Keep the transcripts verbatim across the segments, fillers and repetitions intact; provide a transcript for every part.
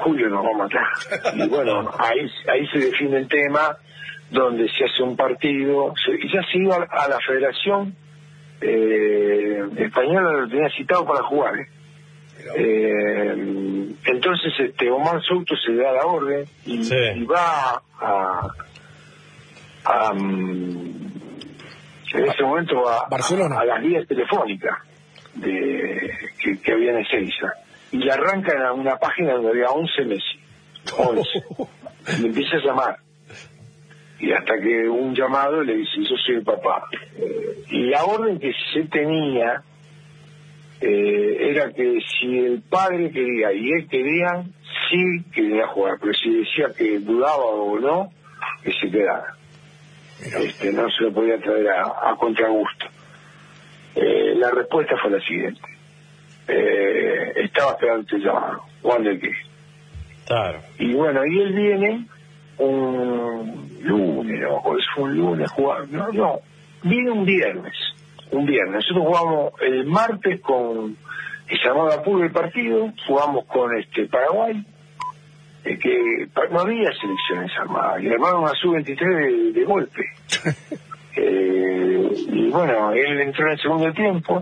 Julio nos va a matar. Y bueno, ahí, ahí se define el tema, donde se hace un partido, se, ya se iba a la Federación eh, Española, lo tenía citado para jugar, ¿eh? Eh, entonces este Omar Souto se le da la orden y, sí. y va a, a um, en ese momento a, a, a las vías telefónicas de que, que había en Ezeiza y le arrancan a una página donde había once Messi, once y le empieza a llamar y hasta que un llamado le dice: yo soy el papá. Eh, y la orden que se tenía Eh, era que si el padre quería y él querían, sí quería jugar, pero si decía que dudaba o no, que se quedara. Este, no se lo podía traer a, a contragusto. Eh, la respuesta fue la siguiente: eh, estaba esperando este llamado, ¿cuándo el qué? Claro. Y bueno, y él viene un lunes, no, pues fue un lunes jugar, no, no, viene un viernes. Un viernes. Nosotros jugamos el martes con que se llamaba Puro el partido, jugamos con este Paraguay, eh, que no había selecciones armadas, y armaron una sub veintitrés de, de golpe. eh, y bueno, él entró en el segundo tiempo,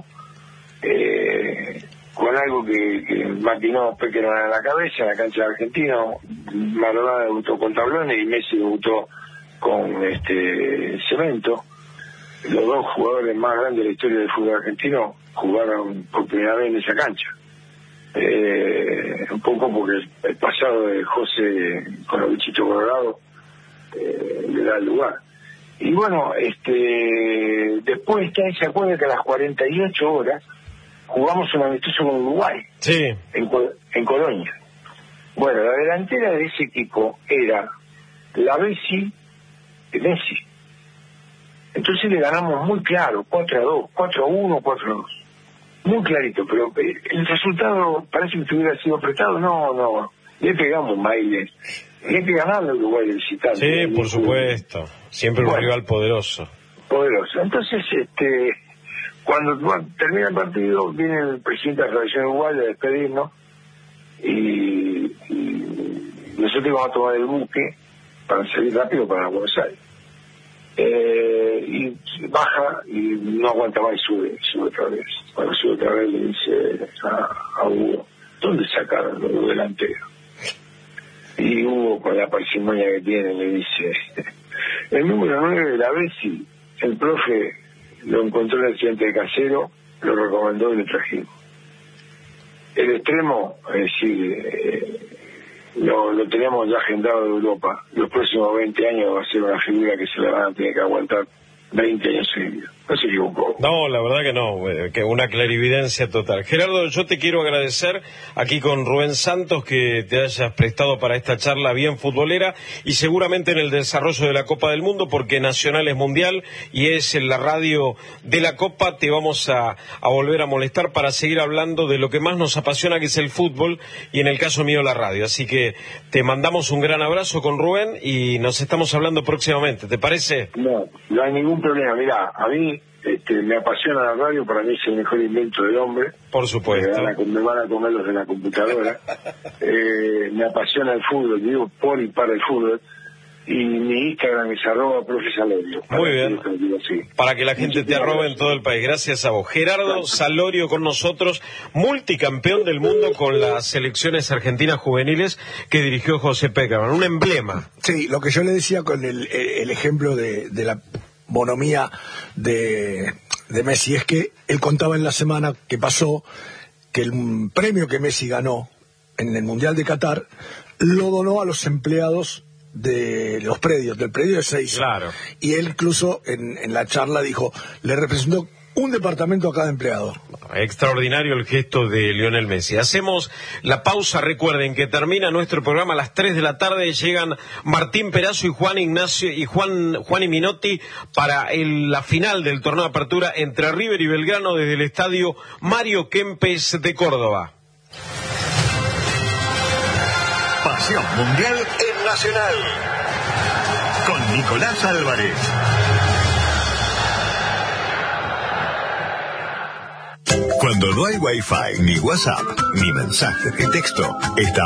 eh, con algo que, que maquinó Pequerón en la cabeza, en la cancha de Argentino. Maradona debutó con tablones y Messi debutó con este Cemento. Los dos jugadores más grandes de la historia del fútbol argentino jugaron por primera vez en esa cancha. Eh, un poco porque el, el pasado de José con los bichitos colorados eh, le da el lugar. Y bueno, este después está se acuerda que a las cuarenta y ocho horas jugamos un amistoso con Uruguay. Sí. En, en Colonia. Bueno, la delantera de ese equipo era la Bessi y Messi. Entonces le ganamos muy claro, cuatro a dos, cuatro a uno, cuatro a dos. Muy clarito, pero el resultado parece que hubiera sido apretado. No, no, le pegamos bailes. Y hay que ganarle a Uruguay de visitante. Sí, por supuesto. Siempre un bueno, rival poderoso. Poderoso. Entonces, este, cuando bueno, termina el partido, viene el presidente de la Federación Uruguaya a despedirnos y, y nosotros íbamos a tomar el buque para salir rápido para Buenos Aires. Eh, y baja y no aguanta más y sube, sube otra vez. Cuando sube otra vez le dice a, a Hugo: ¿dónde sacaron los delanteros? Y Hugo, con la parsimonia que tiene, le dice: el número nueve de la Bessi, el profe lo encontró en el accidente de Casero, lo recomendó y lo trajimos. El extremo, es decir, eh, Lo, lo tenemos ya agendado de Europa. Los próximos veinte años va a ser una figura que se la van a tener que aguantar veinte años seguidos. No se equivocó. No, la verdad que no, que una clarividencia total. Gerardo, yo te quiero agradecer aquí con Rubén Santos que te hayas prestado para esta charla bien futbolera y seguramente en el desarrollo de la Copa del Mundo, porque Nacional es mundial y es en la radio de la Copa. Te vamos a, a volver a molestar para seguir hablando de lo que más nos apasiona, que es el fútbol, y en el caso mío la radio. Así que te mandamos un gran abrazo con Rubén y nos estamos hablando próximamente. ¿Te parece? No, no hay ningún problema. Mirá, a mí Este, me apasiona la radio, para mí es el mejor invento del hombre. Por supuesto. Me van a, me van a comer los de la computadora. eh, me apasiona el fútbol, digo por y para el fútbol. Y mi Instagram es arroba profe Salorio. Muy bien. Que para que la gente te arrobe en todo el país. Gracias a vos. Gerardo Salorio con nosotros, multicampeón del mundo con las selecciones argentinas juveniles que dirigió José Pekerman. Un emblema. Sí, lo que yo le decía con el, el ejemplo de, de la bonomía de, de Messi es que él contaba en la semana que pasó que el premio que Messi ganó en el Mundial de Qatar lo donó a los empleados de los predios, del predio de Ezeiza. Claro. Y él incluso en, en la charla dijo, le representó un departamento a cada empleado. Extraordinario el gesto de Lionel Messi. Hacemos la pausa. Recuerden que termina nuestro programa a las tres de la tarde. Llegan Martín Perazo y Juan Ignacio y Juan Juan y Minotti para el, la final del torneo de apertura entre River y Belgrano desde el estadio Mario Kempes de Córdoba. Pasión Mundial en Nacional con Nicolás Álvarez. Cuando no hay Wi-Fi, ni WhatsApp, ni mensajes de texto, está